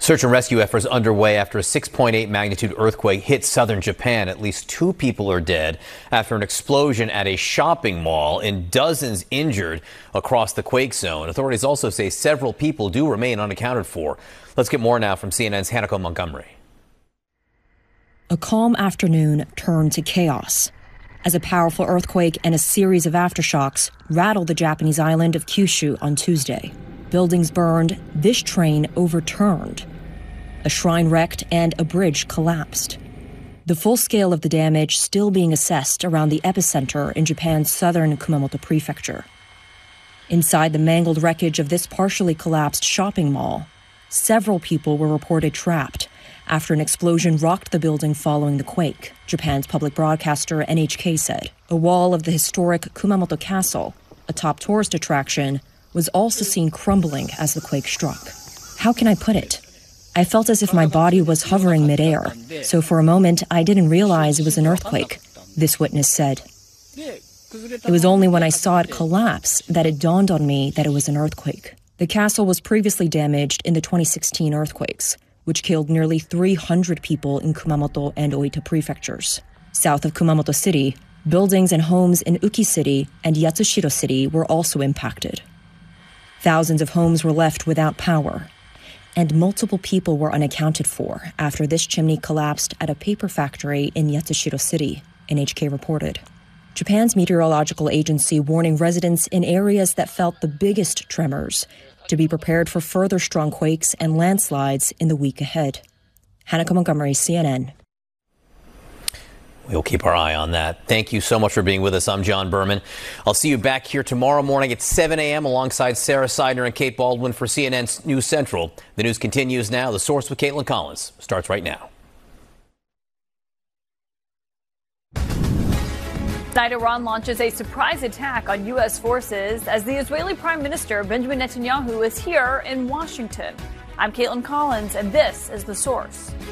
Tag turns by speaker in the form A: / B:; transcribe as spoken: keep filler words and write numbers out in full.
A: Search and rescue efforts underway after a six point eight magnitude earthquake hit southern Japan. At least two people are dead after an explosion at a shopping mall and dozens injured across the quake zone. Authorities also say several people do remain unaccounted for. Let's get more now from C N N's Hanako Montgomery.
B: A calm afternoon turned to chaos as a powerful earthquake and a series of aftershocks rattled the Japanese island of Kyushu on Tuesday. Buildings burned, this train overturned. A shrine wrecked and a bridge collapsed. The full scale of the damage still being assessed around the epicenter in Japan's southern Kumamoto prefecture. Inside the mangled wreckage of this partially collapsed shopping mall, several people were reported trapped after an explosion rocked the building following the quake, Japan's public broadcaster N H K said. A wall of the historic Kumamoto Castle, a top tourist attraction, was also seen crumbling as the quake struck. How can I put it? I felt as if my body was hovering midair, so for a moment I didn't realize it was an earthquake, this witness said. It was only when I saw it collapse that it dawned on me that it was an earthquake. The castle was previously damaged in the twenty sixteen earthquakes, which killed nearly three hundred people in Kumamoto and Oita prefectures. South of Kumamoto City, buildings and homes in Uki City and Yatsushiro City were also impacted. Thousands of homes were left without power, and multiple people were unaccounted for after this chimney collapsed at a paper factory in Yatsushiro City, N H K reported. Japan's meteorological agency warning residents in areas that felt the biggest tremors to be prepared for further strong quakes and landslides in the week ahead. Hanako Montgomery, C N N.
A: We'll keep our eye on that. Thank you so much for being with us. I'm John Berman. I'll see you back here tomorrow morning at seven a.m. alongside Sarah Seidner and Kate Baldwin for C N N's News Central. The news continues now. The Source with Caitlin Collins starts right now.
C: Tonight, Iran launches a surprise attack on U S forces as the Israeli Prime Minister Benjamin Netanyahu is here in Washington. I'm Caitlin Collins, and this is The Source.